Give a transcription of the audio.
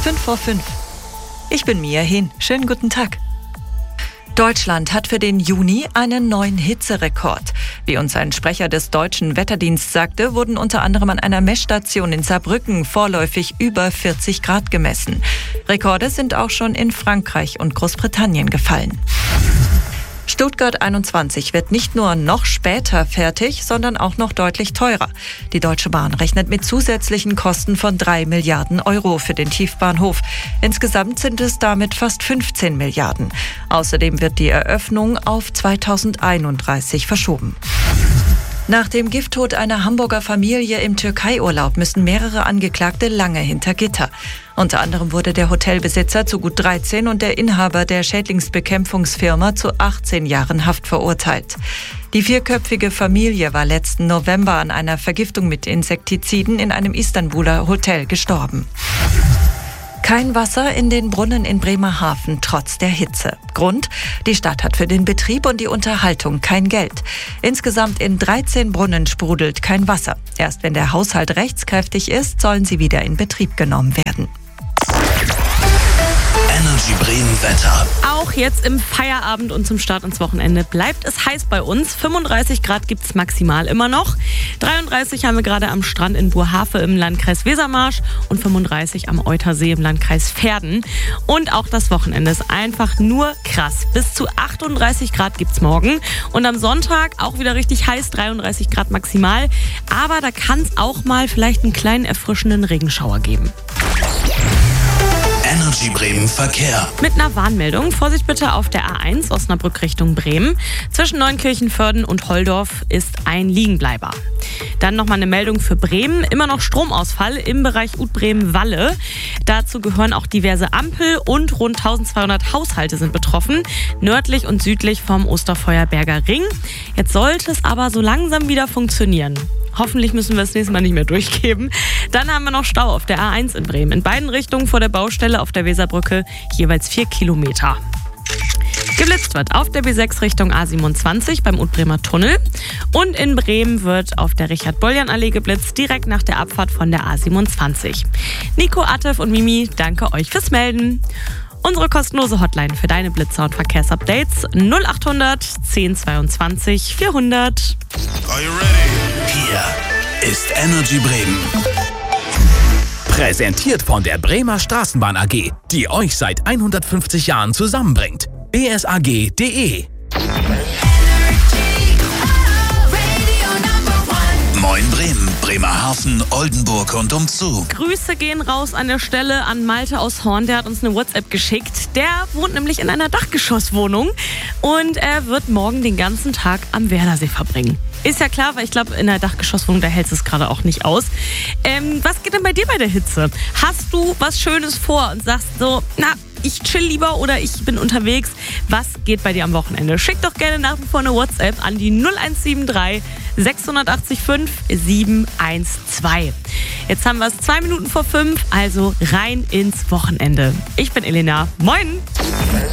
5:05. Ich bin Mia Hehn. Schönen guten Tag. Deutschland hat für den Juni einen neuen Hitzerekord. Wie uns ein Sprecher des Deutschen Wetterdienstes sagte, wurden unter anderem an einer Messstation in Saarbrücken vorläufig über 40 Grad gemessen. Rekorde sind auch schon in Frankreich und Großbritannien gefallen. Stuttgart 21 wird nicht nur noch später fertig, sondern auch noch deutlich teurer. Die Deutsche Bahn rechnet mit zusätzlichen Kosten von 3 Milliarden Euro für den Tiefbahnhof. Insgesamt sind es damit fast 15 Milliarden. Außerdem wird die Eröffnung auf 2031 verschoben. Nach dem Gifttod einer Hamburger Familie im Türkei-Urlaub müssen mehrere Angeklagte lange hinter Gitter. Unter anderem wurde der Hotelbesitzer zu gut 13 und der Inhaber der Schädlingsbekämpfungsfirma zu 18 Jahren Haft verurteilt. Die 4-köpfige Familie war letzten November an einer Vergiftung mit Insektiziden in einem Istanbuler Hotel gestorben. Kein Wasser in den Brunnen in Bremerhaven trotz der Hitze. Grund: die Stadt hat für den Betrieb und die Unterhaltung kein Geld. Insgesamt in 13 Brunnen sprudelt kein Wasser. Erst wenn der Haushalt rechtskräftig ist, sollen sie wieder in Betrieb genommen werden. Energy Bremen Wetter. Auch jetzt im Feierabend und zum Start ins Wochenende bleibt es heiß bei uns. 35 Grad gibt es maximal immer noch. 33 haben wir gerade am Strand in Burhafe im Landkreis Wesermarsch und 35 am Eutersee im Landkreis Verden. Und auch das Wochenende ist einfach nur krass. Bis zu 38 Grad gibt es morgen. Und am Sonntag auch wieder richtig heiß, 33 Grad maximal. Aber da kann es auch mal vielleicht einen kleinen erfrischenden Regenschauer geben. Energy Bremen Verkehr. Mit einer Warnmeldung. Vorsicht bitte auf der A1 Osnabrück Richtung Bremen. Zwischen Neunkirchen-Vörden und Holdorf ist ein Liegenbleiber. Dann nochmal eine Meldung für Bremen. Immer noch Stromausfall im Bereich Ut-Bremen-Walle. Dazu gehören auch diverse Ampel und rund 1200 Haushalte sind betroffen. Nördlich und südlich vom Osterfeuerberger Ring. Jetzt sollte es aber so langsam wieder funktionieren. Hoffentlich müssen wir es nächstes Mal nicht mehr durchgeben. Dann haben wir noch Stau auf der A1 in Bremen. In beiden Richtungen vor der Baustelle auf der Weserbrücke jeweils 4 Kilometer. Geblitzt wird auf der B6 Richtung A27 beim Utbremer Tunnel. Und in Bremen wird auf der Richard-Boljan-Allee geblitzt, direkt nach der Abfahrt von der A27. Nico, Atef und Mimi, danke euch fürs Melden. Unsere kostenlose Hotline für deine Blitzer und Verkehrsupdates 0800 1022 400. Are you ready? Hier ist Energy Bremen. Präsentiert von der Bremer Straßenbahn AG, die euch seit 150 Jahren zusammenbringt. bsag.de. Moin Bremen, Bremerhaven, Oldenburg und umzu. Grüße gehen raus an der Stelle an Malte aus Horn. Der hat uns eine WhatsApp geschickt. Der wohnt nämlich in einer Dachgeschosswohnung und er wird morgen den ganzen Tag am Werdersee verbringen. Ist ja klar, weil ich glaube, in einer Dachgeschosswohnung, da hält es gerade auch nicht aus. Was geht denn bei dir bei der Hitze? Hast du was Schönes vor und sagst so, ich chill lieber oder ich bin unterwegs? Was geht bei dir am Wochenende? Schick doch gerne nach wie vor eine WhatsApp an die 0173 680 5 712. Jetzt haben wir es 2 Minuten vor 5, also rein ins Wochenende. Ich bin Elena. Moin!